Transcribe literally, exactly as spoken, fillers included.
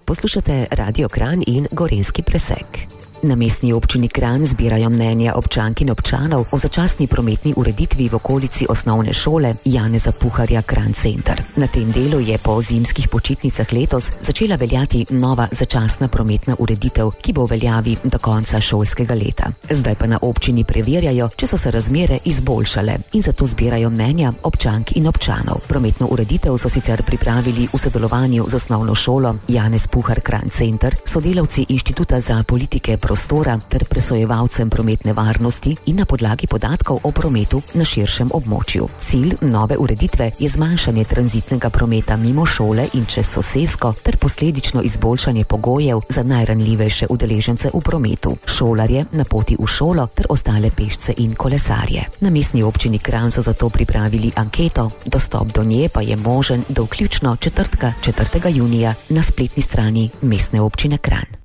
Poslušate Radio Kranj in Gorenjski presek. Na mestni občini Kranj zbirajo mnenja občank in občanov o začasni prometni ureditvi v okolici osnovne šole Janeza Puharja Kranj Center. Na tem delu je po zimskih počitnicah letos začela veljati nova začasna prometna ureditev, ki bo v veljavi do konca šolskega leta. Zdaj pa na občini preverjajo, če so se razmere izboljšale in zato zbirajo mnenja občank in občanov. Prometno ureditev so sicer pripravili v sodelovanju z osnovno šolo Janez Puhar Kranj Center, sodelavci Inštituta za politike prostora ter presojevalcem prometne varnosti in na podlagi podatkov o prometu na širšem območju. Cilj nove ureditve je zmanjšanje tranzitnega prometa mimo šole in čez sosesko ter posledično izboljšanje pogojev za najranljivejše udeležence v prometu, šolarje na poti v šolo ter ostale pešce in kolesarje. Na mestni občini Kranj so zato pripravili anketo, dostop do nje pa je možen do vključno četrtka četrtega junija na spletni strani Mestne občine Kranj.